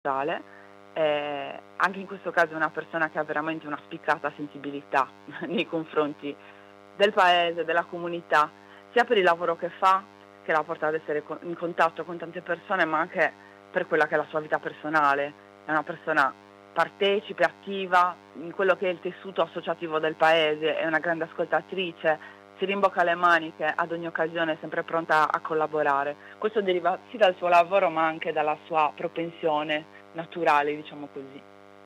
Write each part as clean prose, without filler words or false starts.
sociale. Anche in questo caso è una persona che ha veramente una spiccata sensibilità nei confronti del paese, della comunità, sia per il lavoro che fa, che la porta ad essere in contatto con tante persone, ma anche per quella che è la sua vita personale. È una persona partecipe, attiva in quello che è il tessuto associativo del paese, è una grande ascoltatrice, si rimbocca le maniche ad ogni occasione, è sempre pronta a collaborare. Questo deriva sì dal suo lavoro, ma anche dalla sua propensione naturale, diciamo così.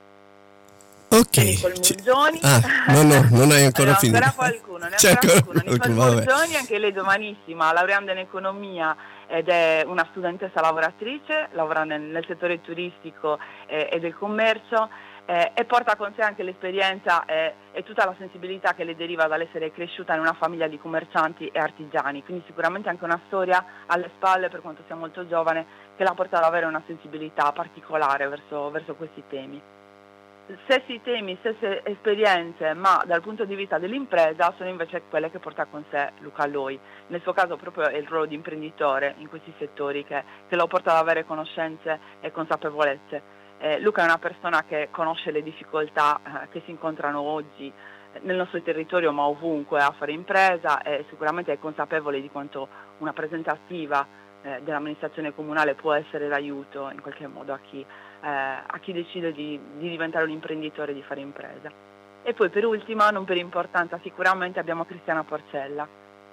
Ok. Nicole Murgioni. No, non hai ancora Ne ho finito. ancora qualcuno, C'è ancora Nicole qualcuno, vabbè. Murgioni, anche lei giovanissima, laureanda in economia ed è una studentessa lavoratrice, lavora nel settore turistico e del commercio, e porta con sé anche l'esperienza e tutta la sensibilità che le deriva dall'essere cresciuta in una famiglia di commercianti e artigiani, quindi sicuramente anche una storia alle spalle, per quanto sia molto giovane, che la porta ad avere una sensibilità particolare verso questi temi. Stessi temi, stesse esperienze, ma dal punto di vista dell'impresa sono invece quelle che porta con sé Luca Loi. Nel suo caso proprio è il ruolo di imprenditore in questi settori che lo porta ad avere conoscenze e consapevolezze. Luca è una persona che conosce le difficoltà che si incontrano oggi nel nostro territorio, ma ovunque, a fare impresa, e sicuramente è consapevole di quanto una presenza attiva dell'amministrazione comunale può essere d'aiuto in qualche modo a chi decide di diventare un imprenditore, di fare impresa. E poi per ultima, non per importanza sicuramente, abbiamo Cristiana Porcella.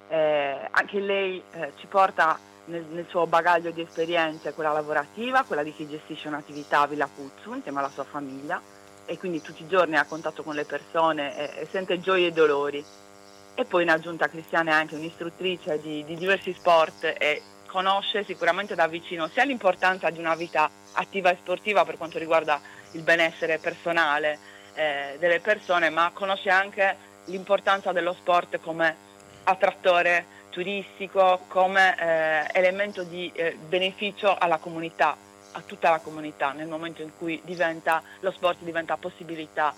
Anche lei ci porta nel suo bagaglio di esperienze, quella lavorativa, quella di chi gestisce un'attività a Villa Puzzu insieme alla sua famiglia, e quindi tutti i giorni è a contatto con le persone e sente gioie e dolori. E poi in aggiunta Cristiana è anche un'istruttrice di diversi sport e conosce sicuramente da vicino sia l'importanza di una vita attiva e sportiva per quanto riguarda il benessere personale delle persone, ma conosce anche l'importanza dello sport come attrattore turistico, come elemento di beneficio alla comunità, a tutta la comunità, nel momento in cui lo sport diventa possibilità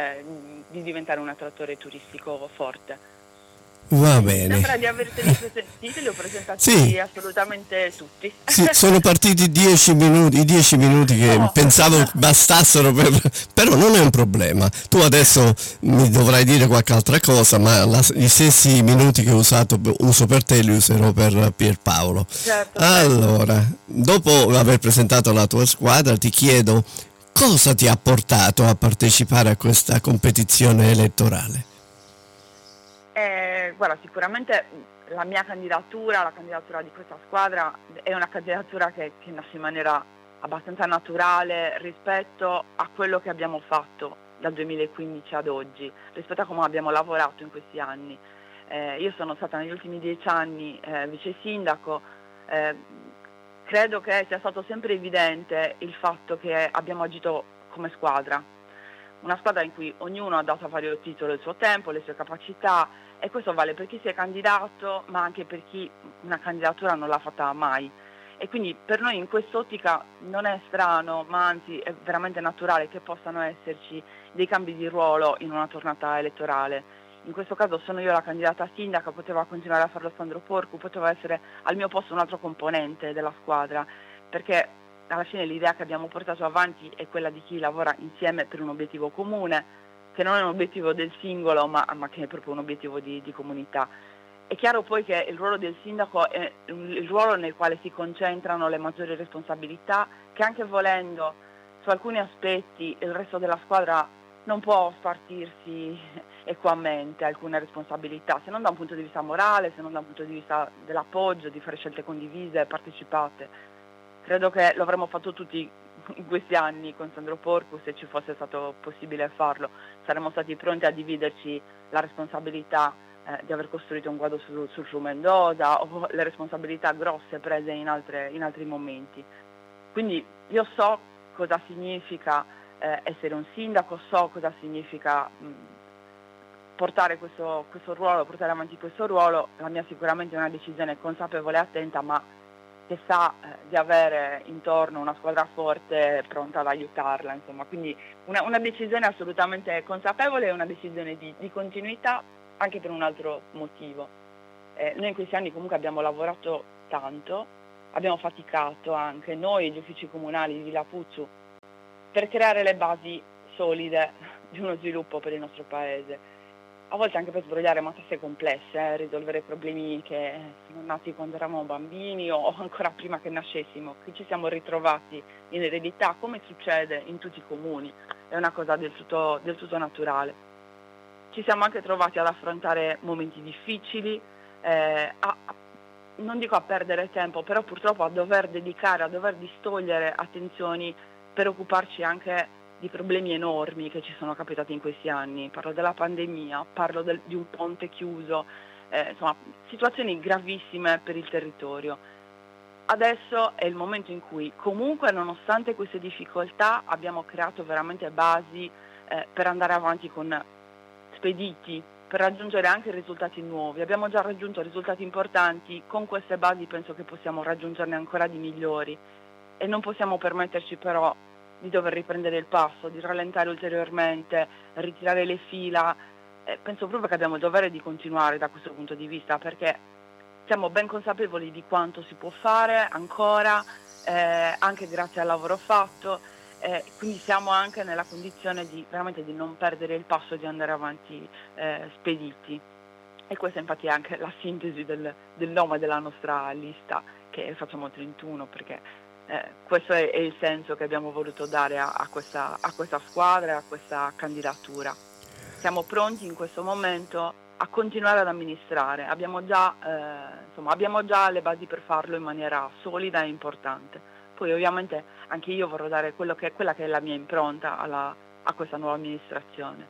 di diventare un attrattore turistico forte. Va Mi bene. sembra di averteli presentati, li ho presentati Sì, assolutamente tutti. sì, sono partiti 10 minuti, i 10 minuti che Oh. pensavo bastassero però non è un problema. Tu adesso mi dovrai dire qualche altra cosa, ma i stessi minuti che uso per te li userò per Pierpaolo. Certo. Allora, dopo aver presentato la tua squadra, ti chiedo cosa ti ha portato a partecipare a questa competizione elettorale? Guarda, sicuramente la mia candidatura, la candidatura di questa squadra è una candidatura che nasce in maniera abbastanza naturale rispetto a quello che abbiamo fatto dal 2015 ad oggi, rispetto a come abbiamo lavorato in questi anni. Io sono stata negli ultimi 10 anni vice sindaco, credo che sia stato sempre evidente il fatto che abbiamo agito come squadra, una squadra in cui ognuno ha dato a vario titolo il suo tempo, le sue capacità, e questo vale per chi si è candidato, ma anche per chi una candidatura non l'ha fatta mai. E quindi per noi in quest'ottica non è strano, ma anzi è veramente naturale che possano esserci dei cambi di ruolo in una tornata elettorale. In questo caso sono io la candidata sindaca, poteva continuare a farlo Sandro Porcu, poteva essere al mio posto un altro componente della squadra, perché alla fine l'idea che abbiamo portato avanti è quella di chi lavora insieme per un obiettivo comune, che non è un obiettivo del singolo, ma che è proprio un obiettivo di comunità. È chiaro poi che il ruolo del sindaco è il ruolo nel quale si concentrano le maggiori responsabilità, che anche volendo su alcuni aspetti il resto della squadra non può spartirsi equamente alcune responsabilità, se non da un punto di vista morale, se non da un punto di vista dell'appoggio, di fare scelte condivise, partecipate. Credo che lo avremmo fatto tutti in questi anni con Sandro Porcu, se ci fosse stato possibile farlo. Saremmo stati pronti a dividerci la responsabilità di aver costruito un guado sul fiume Mendoza, o le responsabilità grosse prese in altri momenti. Quindi io so cosa significa essere un sindaco, so cosa significa portare questo ruolo, portare avanti questo ruolo. La mia sicuramente è una decisione consapevole e attenta, ma che sa di avere intorno una squadra forte pronta ad aiutarla, insomma. Quindi una decisione assolutamente consapevole e una decisione di continuità, anche per un altro motivo. Noi in questi anni comunque abbiamo lavorato tanto, abbiamo faticato anche noi, gli uffici comunali di Villa Puzzu per creare le basi solide di uno sviluppo per il nostro paese. A volte anche per sbrogliare matassa complesse, risolvere problemi che sono nati quando eravamo bambini o ancora prima che nascessimo, che ci siamo ritrovati in eredità, come succede in tutti i comuni, è una cosa del tutto naturale. Ci siamo anche trovati ad affrontare momenti difficili, non dico a perdere tempo, però purtroppo a dover distogliere attenzioni per occuparci anche di problemi enormi che ci sono capitati in questi anni. Parlo della pandemia, parlo di un ponte chiuso, insomma situazioni gravissime per il territorio. Adesso è il momento in cui comunque, nonostante queste difficoltà, abbiamo creato veramente basi per andare avanti con spediti, per raggiungere anche risultati nuovi. Abbiamo già raggiunto risultati importanti, con queste basi penso che possiamo raggiungerne ancora di migliori e non possiamo permetterci però di dover riprendere il passo, di rallentare ulteriormente, ritirare le fila. Penso proprio che abbiamo il dovere di continuare da questo punto di vista, perché siamo ben consapevoli di quanto si può fare ancora, anche grazie al lavoro fatto, quindi siamo anche nella condizione di veramente di non perdere il passo, di andare avanti spediti. E questa infatti è anche la sintesi del nome della nostra lista, che facciamo 31, perché questo è il senso che abbiamo voluto dare a questa squadra e a questa candidatura. Siamo pronti in questo momento a continuare ad amministrare, abbiamo già le basi per farlo in maniera solida e importante. Poi ovviamente anche io vorrò dare quella che è la mia impronta a questa nuova amministrazione.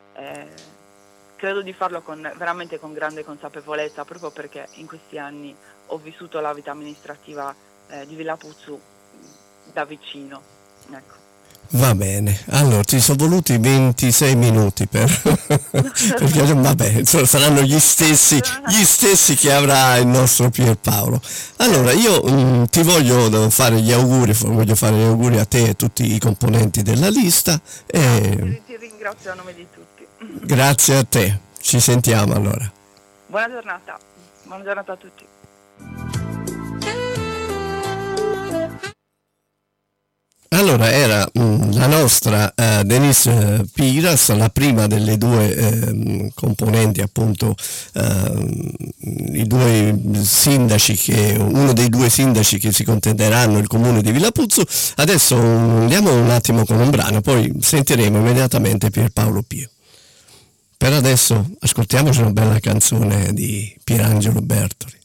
Credo di farlo veramente con grande consapevolezza, proprio perché in questi anni ho vissuto la vita amministrativa di Villa Puzzu da vicino, ecco. Va bene, allora ti sono voluti 26 minuti perché vabbè, saranno gli stessi che avrà il nostro Pierpaolo. Allora io ti voglio fare gli auguri a te e a tutti i componenti della lista e ti ringrazio a nome di tutti. Grazie a te, ci sentiamo allora. Buona giornata a tutti. Allora era la nostra Denise Piras, la prima delle due componenti, appunto i due sindaci uno dei due sindaci che si contenderanno il comune di Villa Puzzu. Adesso andiamo un attimo con un brano, poi sentiremo immediatamente Pierpaolo Pio. Per adesso ascoltiamoci una bella canzone di Pierangelo Bertoli.